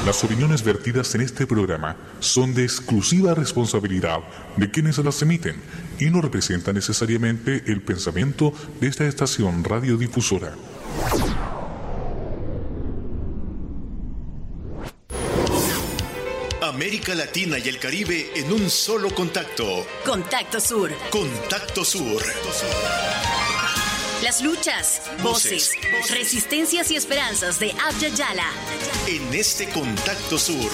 Las opiniones vertidas en este programa son de exclusiva responsabilidad de quienes las emiten y no representan necesariamente el pensamiento de esta estación radiodifusora. América Latina y el Caribe en un solo contacto. Contacto Sur. Contacto Sur. Las luchas, voces, resistencias y esperanzas de Abya Yala. En este Contacto Sur.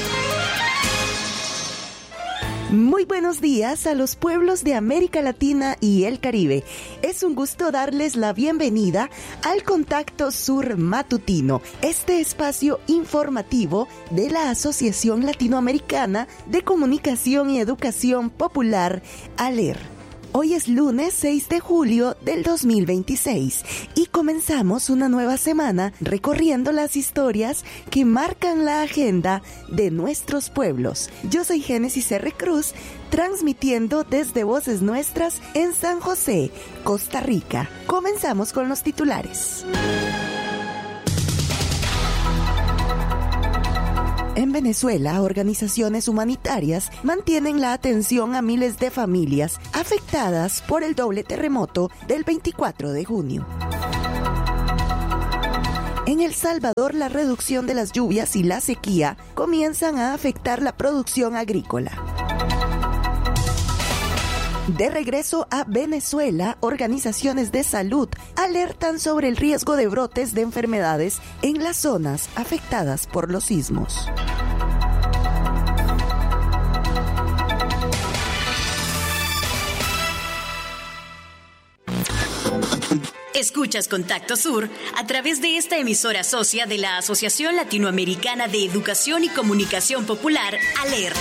Muy buenos días a los pueblos de América Latina y el Caribe. Es un gusto darles la bienvenida al Contacto Sur Matutino, este espacio informativo de la Asociación Latinoamericana de Comunicación y Educación Popular, ALER. Hoy es lunes 6 de julio del 2026 y comenzamos una nueva semana recorriendo las historias que marcan la agenda de nuestros pueblos. Yo soy Génesis R. Cruz, transmitiendo desde Voces Nuestras en San José, Costa Rica. Comenzamos con los titulares. En Venezuela, organizaciones humanitarias mantienen la atención a miles de familias afectadas por el doble terremoto del 24 de junio. En El Salvador, la reducción de las lluvias y la sequía comienzan a afectar la producción agrícola. De regreso a Venezuela, organizaciones de salud alertan sobre el riesgo de brotes de enfermedades en las zonas afectadas por los sismos. Escuchas Contacto Sur a través de esta emisora socia de la Asociación Latinoamericana de Educación y Comunicación Popular, ALER.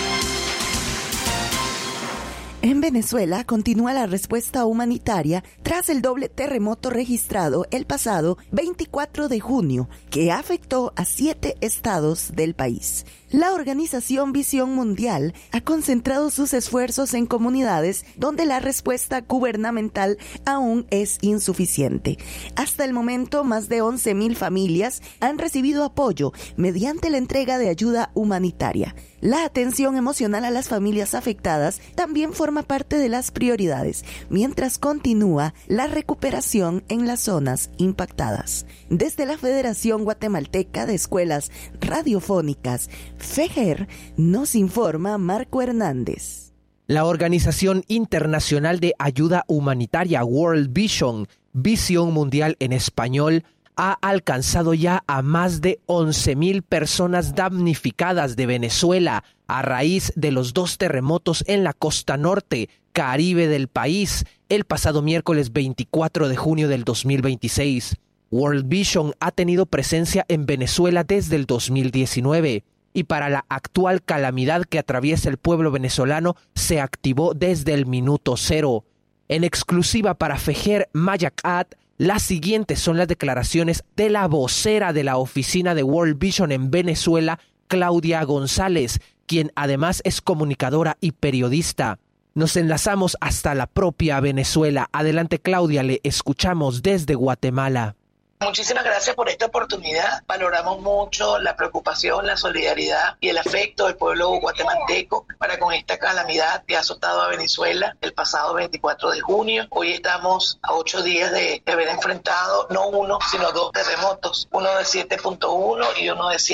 En Venezuela continúa la respuesta humanitaria tras el doble terremoto registrado el pasado 24 de junio, que afectó a 7 estados del país. La organización Visión Mundial ha concentrado sus esfuerzos en comunidades donde la respuesta gubernamental aún es insuficiente. Hasta el momento, más de 11,000 familias han recibido apoyo mediante la entrega de ayuda humanitaria. La atención emocional a las familias afectadas también forma parte de las prioridades, mientras continúa la recuperación en las zonas impactadas. Desde la Federación Guatemalteca de Escuelas Radiofónicas, FEGER, nos informa Marco Hernández. La Organización Internacional de Ayuda Humanitaria World Vision, Visión Mundial en español, ha alcanzado ya a más de 11,000 personas damnificadas de Venezuela a raíz de los 2 terremotos en la costa norte, Caribe del país, el pasado miércoles 24 de junio del 2026. World Vision ha tenido presencia en Venezuela desde el 2019 y para la actual calamidad que atraviesa el pueblo venezolano se activó desde el minuto cero. En exclusiva para FEGER Mayacat, las siguientes son las declaraciones de la vocera de la oficina de World Vision en Venezuela, Claudia González, quien además es comunicadora y periodista. Nos enlazamos hasta la propia Venezuela. Adelante, Claudia, le escuchamos desde Guatemala. Muchísimas gracias por esta oportunidad. Valoramos mucho la preocupación, la solidaridad y el afecto del pueblo guatemalteco para con esta calamidad que ha azotado a Venezuela el pasado 24 de junio. Hoy estamos a 8 días de haber enfrentado no uno, sino 2 terremotos, uno de 7.1 y uno de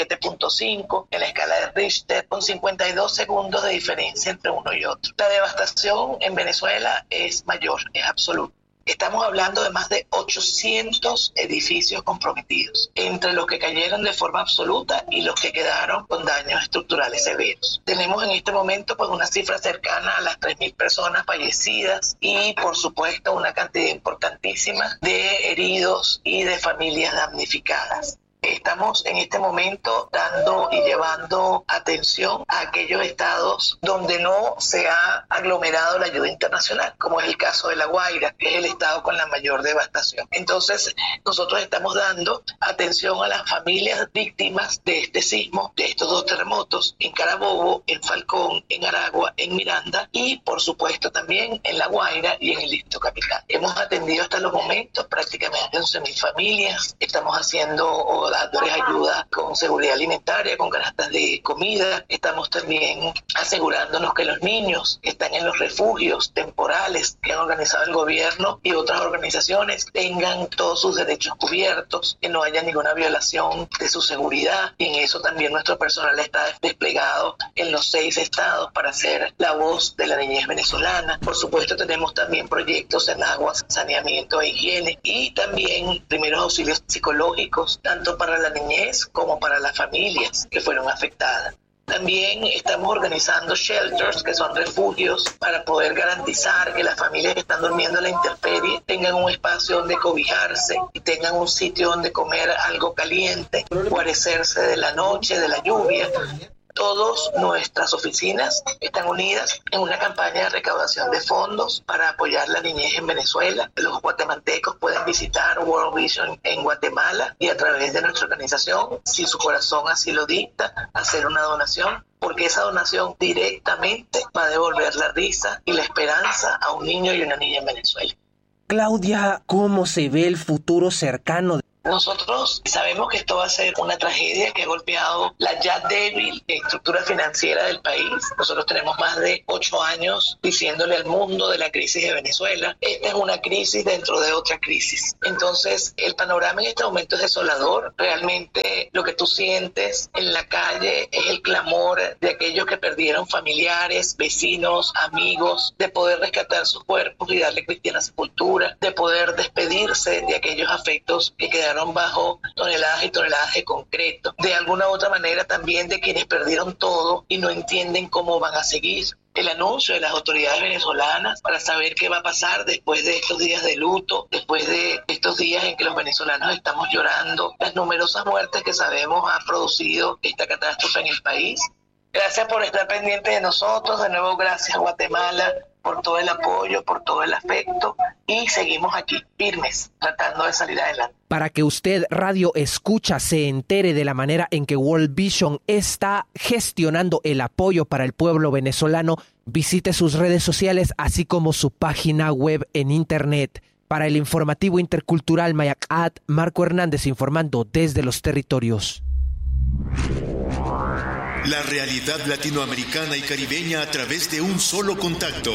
7.5 en la escala de Richter, con 52 segundos de diferencia entre uno y otro. La devastación en Venezuela es mayor, es absoluta. Estamos hablando de más de 800 edificios comprometidos, entre los que cayeron de forma absoluta y los que quedaron con daños estructurales severos. Tenemos en este momento pues una cifra cercana a las 3,000 personas fallecidas y por supuesto una cantidad importantísima de heridos y de familias damnificadas. Estamos en este momento dando y llevando atención a aquellos estados donde no se ha aglomerado la ayuda internacional, como es el caso de La Guaira, que es el estado con la mayor devastación. Entonces, nosotros estamos dando atención a las familias víctimas de este sismo, de estos 2 terremotos, en Carabobo, en Falcón, en Aragua, en Miranda y, por supuesto, también en La Guaira y en el Distrito Capital. Hemos atendido hasta los momentos prácticamente 11,000 familias. Estamos haciendo dándoles ayuda con con seguridad alimentaria, con canastas de comida. Estamos también asegurándonos que los niños que están en los refugios temporales que han organizado el gobierno y otras organizaciones tengan todos sus derechos cubiertos, que no haya ninguna violación de su seguridad. Y en eso también nuestro personal está desplegado en los 6 estados para ser la voz de la niñez venezolana. Por supuesto, tenemos también proyectos en aguas, saneamiento e higiene y también primeros auxilios psicológicos, tanto para la niñez como para las familias que fueron afectadas. También estamos organizando shelters, que son refugios, para poder garantizar que las familias que están durmiendo en la intemperie tengan un espacio donde cobijarse y tengan un sitio donde comer algo caliente, guarecerse de la noche, de la lluvia. Todas nuestras oficinas están unidas en una campaña de recaudación de fondos para apoyar la niñez en Venezuela. Los guatemaltecos pueden visitar World Vision en Guatemala y a través de nuestra organización, si su corazón así lo dicta, hacer una donación, porque esa donación directamente va a devolver la risa y la esperanza a un niño y una niña en Venezuela. Claudia, ¿cómo se ve el futuro cercano? Nosotros sabemos que esto va a ser una tragedia que ha golpeado la ya débil estructura financiera del país. Nosotros tenemos más de 8 años diciéndole al mundo de la crisis de Venezuela. Esta es una crisis dentro de otra crisis. Entonces, el panorama en este momento es desolador. Realmente lo que tú sientes en la calle es el clamor de aquellos que perdieron familiares, vecinos, amigos, de poder rescatar sus cuerpos y darle cristiana sepultura, de poder despedirse de aquellos afectos que quedaron bajo toneladas y toneladas de concreto. De alguna u otra manera también de quienes perdieron todo y no entienden cómo van a seguir. El anuncio de las autoridades venezolanas para saber qué va a pasar después de estos días de luto, después de estos días en que los venezolanos estamos llorando, las numerosas muertes que sabemos ha producido esta catástrofe en el país. Gracias por estar pendientes de nosotros. De nuevo, gracias Guatemala por todo el apoyo, por todo el afecto, y seguimos aquí firmes, tratando de salir adelante. Para que usted, Radio Escucha, se entere de la manera en que World Vision está gestionando el apoyo para el pueblo venezolano, visite sus redes sociales, así como su página web en internet. Para el informativo intercultural Mayacat, Marco Hernández informando desde los territorios. La realidad latinoamericana y caribeña a través de un solo contacto.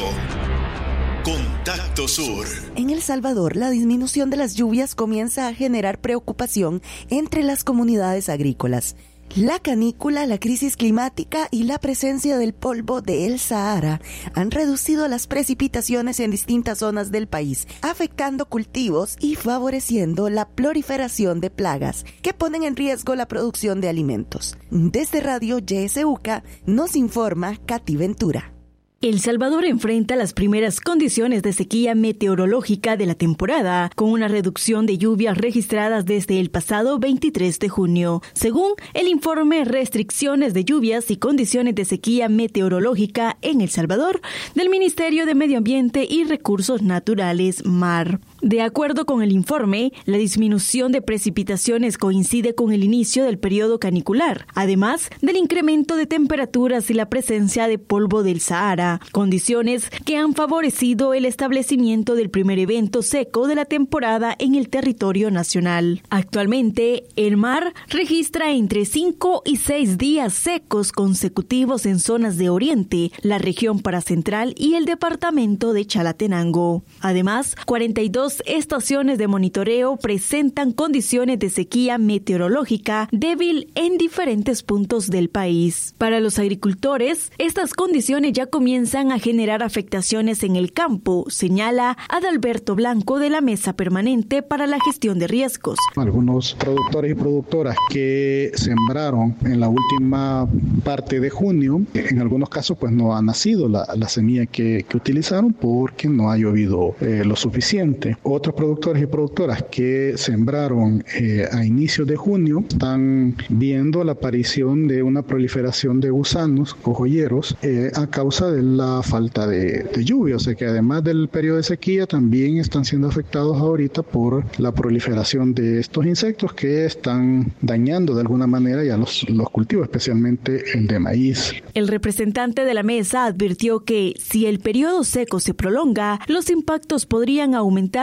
Contacto Sur. En El Salvador, la disminución de las lluvias comienza a generar preocupación entre las comunidades agrícolas. La canícula, la crisis climática y la presencia del polvo del Sahara han reducido las precipitaciones en distintas zonas del país, afectando cultivos y favoreciendo la proliferación de plagas que ponen en riesgo la producción de alimentos. Desde Radio YSUCA nos informa Katy Ventura. El Salvador enfrenta las primeras condiciones de sequía meteorológica de la temporada, con una reducción de lluvias registradas desde el pasado 23 de junio. Según el informe Restricciones de lluvias y condiciones de sequía meteorológica en El Salvador, del Ministerio de Medio Ambiente y Recursos Naturales, MAR. De acuerdo con el informe, la disminución de precipitaciones coincide con el inicio del periodo canicular, además del incremento de temperaturas y la presencia de polvo del Sahara, condiciones que han favorecido el establecimiento del primer evento seco de la temporada en el territorio nacional. Actualmente, el MAR registra entre 5 y 6 días secos consecutivos en zonas de Oriente, la región paracentral y el departamento de Chalatenango. Además, 42 estaciones de monitoreo presentan condiciones de sequía meteorológica débil en diferentes puntos del país. Para los agricultores, estas condiciones ya comienzan a generar afectaciones en el campo, señala Adalberto Blanco de la Mesa Permanente para la Gestión de Riesgos. Algunos productores y productoras que sembraron en la última parte de junio, en algunos casos pues no ha nacido la semilla que utilizaron porque no ha llovido lo suficiente. Otros productores y productoras que sembraron a inicios de junio están viendo la aparición de una proliferación de gusanos o joyeros a causa de la falta de lluvia, o sea que además del periodo de sequía también están siendo afectados ahorita por la proliferación de estos insectos que están dañando de alguna manera ya los cultivos, especialmente el de maíz. El representante de la mesa advirtió que si el periodo seco se prolonga, los impactos podrían aumentar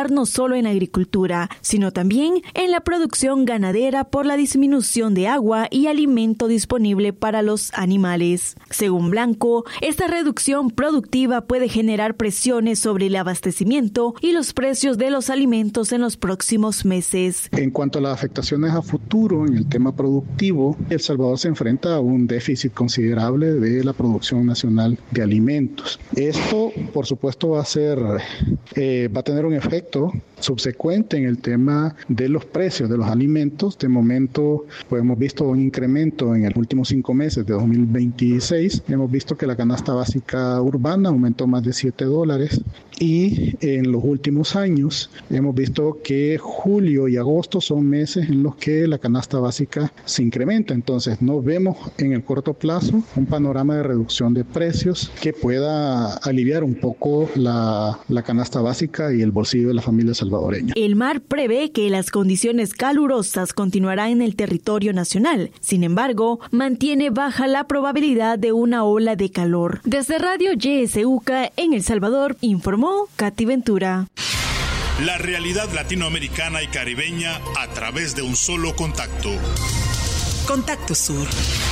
afectar no solo en la agricultura, sino también en la producción ganadera por la disminución de agua y alimento disponible para los animales. Según Blanco, esta reducción productiva puede generar presiones sobre el abastecimiento y los precios de los alimentos en los próximos meses. En cuanto a las afectaciones a futuro en el tema productivo, El Salvador se enfrenta a un déficit considerable de la producción nacional de alimentos. Esto, por supuesto, va a tener un efecto subsecuente en el tema de los precios de los alimentos. De momento, pues hemos visto un incremento en los últimos 5 meses de 2026. Hemos visto que la canasta básica urbana aumentó más de $7 y en los últimos años hemos visto que julio y agosto son meses en los que la canasta básica se incrementa. Entonces, no vemos en el corto plazo un panorama de reducción de precios que pueda aliviar un poco la canasta básica y el bolsillo de la familia salvadoreña. El MAR prevé que las condiciones calurosas continuarán en el territorio nacional. Sin embargo, mantiene baja la probabilidad de una ola de calor. Desde Radio YSUCA en El Salvador, informó Katy Ventura. La realidad latinoamericana y caribeña a través de un solo contacto. Contacto Sur.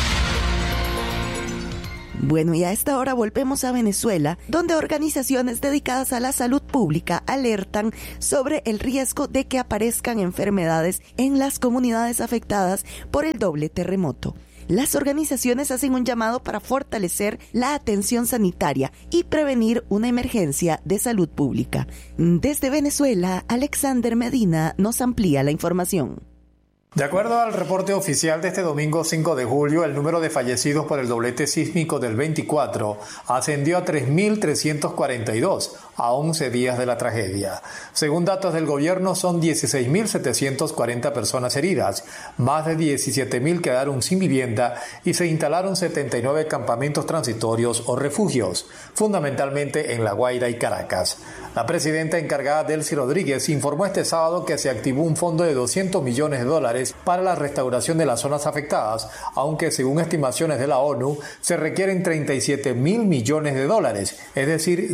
Bueno, y a esta hora volvemos a Venezuela, donde organizaciones dedicadas a la salud pública alertan sobre el riesgo de que aparezcan enfermedades en las comunidades afectadas por el doble terremoto. Las organizaciones hacen un llamado para fortalecer la atención sanitaria y prevenir una emergencia de salud pública. Desde Venezuela, Alexander Medina nos amplía la información. De acuerdo al reporte oficial de este domingo 5 de julio, el número de fallecidos por el doblete sísmico del 24 ascendió a 3.342 a 11 días de la tragedia. Según datos del gobierno, son 16.740 personas heridas, más de 17.000 quedaron sin vivienda y se instalaron 79 campamentos transitorios o refugios, fundamentalmente en La Guaira y Caracas. La presidenta encargada Delcy Rodríguez informó este sábado que se activó un fondo de $200 millones para la restauración de las zonas afectadas, aunque según estimaciones de la ONU se requieren $37.000 millones, es decir,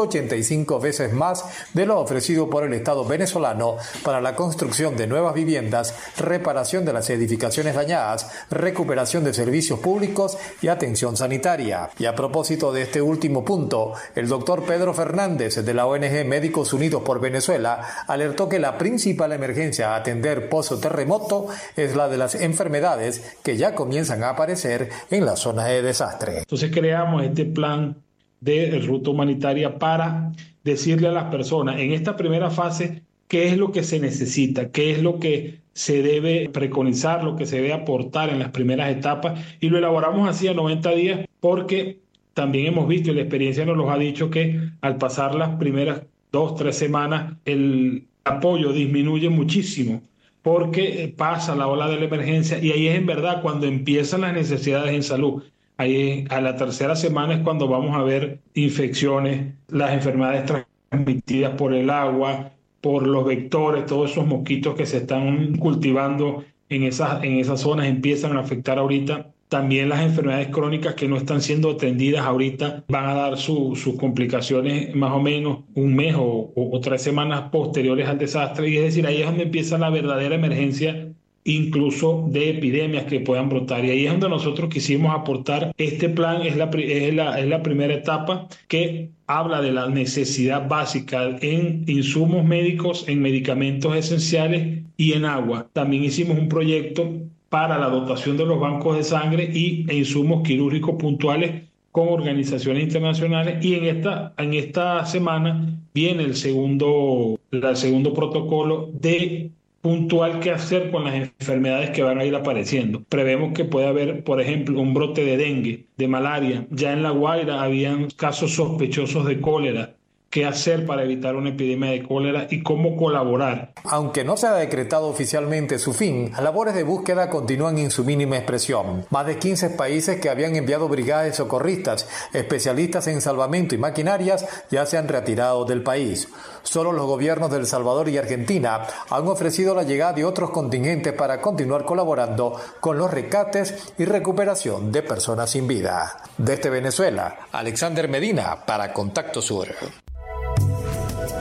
185 veces más de lo ofrecido por el Estado venezolano para la construcción de nuevas viviendas, reparación de las edificaciones dañadas, recuperación de servicios públicos y atención sanitaria. Y a propósito de este último punto, el doctor Pedro Fernández de la ONG Médicos Unidos por Venezuela alertó que la principal emergencia a atender post-terremoto es la de las enfermedades que ya comienzan a aparecer en las zonas de desastre. Entonces creamos este plan de ruta humanitaria para decirle a las personas en esta primera fase qué es lo que se necesita, qué es lo que se debe preconizar, lo que se debe aportar en las primeras etapas, y lo elaboramos así a 90 días porque también hemos visto y la experiencia nos lo ha dicho que al pasar las primeras 2-3 semanas el apoyo disminuye muchísimo, porque pasa la ola de la emergencia y ahí es en verdad cuando empiezan las necesidades en salud. Ahí a la tercera semana es cuando vamos a ver infecciones, las enfermedades transmitidas por el agua, por los vectores, todos esos mosquitos que se están cultivando en esas zonas empiezan a afectar ahorita. También las enfermedades crónicas que no están siendo atendidas ahorita van a dar sus complicaciones más o menos un mes o 3 semanas posteriores al desastre. Y es decir, ahí es donde empieza la verdadera emergencia, incluso de epidemias que puedan brotar. Y ahí es donde nosotros quisimos aportar. Este plan es la primera etapa que habla de la necesidad básica en insumos médicos, en medicamentos esenciales y en agua. También hicimos un proyecto para la dotación de los bancos de sangre e insumos quirúrgicos puntuales con organizaciones internacionales, y en esta semana viene el segundo protocolo de puntual qué hacer con las enfermedades que van a ir apareciendo. Prevemos que puede haber, por ejemplo, un brote de dengue, de malaria. Ya en La Guaira habían casos sospechosos de cólera. ¿Qué hacer para evitar una epidemia de cólera y cómo colaborar? Aunque no se ha decretado oficialmente su fin, las labores de búsqueda continúan en su mínima expresión. Más de 15 países que habían enviado brigadas de socorristas, especialistas en salvamento y maquinarias, ya se han retirado del país. Solo los gobiernos de El Salvador y Argentina han ofrecido la llegada de otros contingentes para continuar colaborando con los rescates y recuperación de personas sin vida. Desde Venezuela, Alexander Medina para Contacto Sur.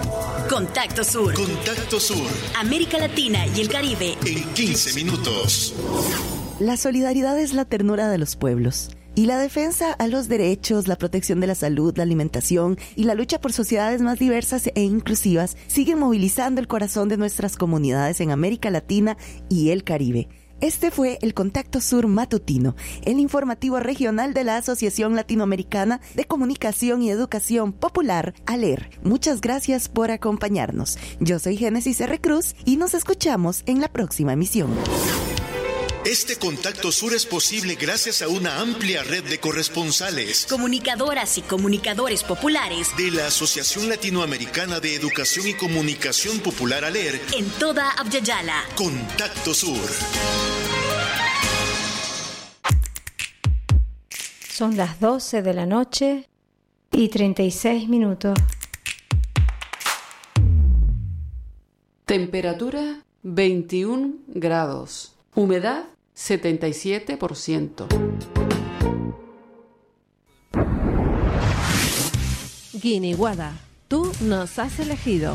Contacto Sur. Contacto Sur. América Latina y el Caribe. En 15 minutos. La solidaridad es la ternura de los pueblos. Y la defensa a los derechos, la protección de la salud, la alimentación y la lucha por sociedades más diversas e inclusivas siguen movilizando el corazón de nuestras comunidades en América Latina y el Caribe. Este fue el Contacto Sur Matutino, el informativo regional de la Asociación Latinoamericana de Comunicación y Educación Popular, ALER. Muchas gracias por acompañarnos. Yo soy Génesis R. Cruz y nos escuchamos en la próxima emisión. Este Contacto Sur es posible gracias a una amplia red de corresponsales, comunicadoras y comunicadores populares de la Asociación Latinoamericana de Educación y Comunicación Popular ALER en toda Abya-Yala. Contacto Sur. Son las 12 de la noche y 36 minutos. Temperatura 21 grados. Humedad 77%. Guiniguada, tú nos has elegido.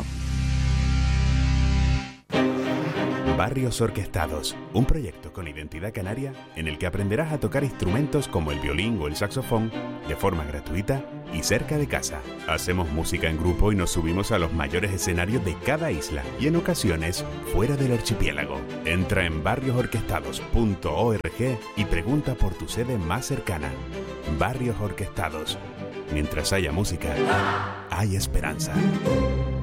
Barrios Orquestados, un proyecto con identidad canaria en el que aprenderás a tocar instrumentos como el violín o el saxofón de forma gratuita y cerca de casa. Hacemos música en grupo y nos subimos a los mayores escenarios de cada isla y en ocasiones fuera del archipiélago. Entra en barriosorquestados.org y pregunta por tu sede más cercana. Barrios Orquestados. Mientras haya música, hay esperanza.